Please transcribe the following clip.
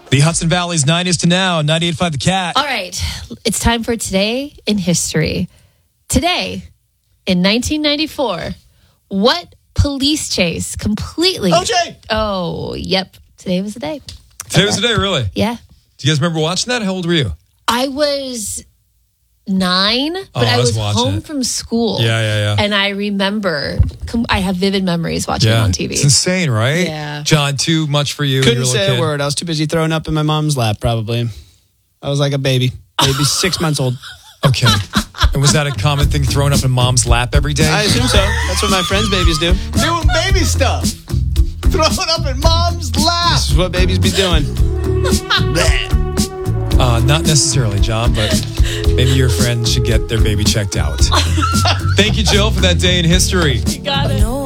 The Hudson Valley's 9 is to now. 98.5 The Cat. All right. It's time for Today in History. Today, in 1994, what police chase completely... OJ! Oh, yep. Today was the day. Today was the day, really? Yeah. Do you guys remember watching that? How old were you? I was 9, but I was was watching home it. from school. Yeah. And I remember, I have vivid memories watching it on TV. It's insane, right? Yeah. John, too much for you. Couldn't You were a say little a kid. word. I was too busy throwing up in my mom's lap, probably. I was like a baby. Maybe 6 months old. Okay. And was that a common thing, thrown up in mom's lap every day? I assume so. That's what my friends' babies do. Doing baby stuff. Throwing up in mom's lap. This is what babies be doing. Not necessarily, John, but maybe your friends should get their baby checked out. Thank you, Jill, for that day in history. You got it.